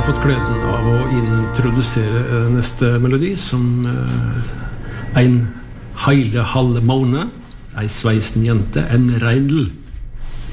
fått gleden av å introdusere neste melodi som en heile halv måned, ei sveisen jente, en reindel.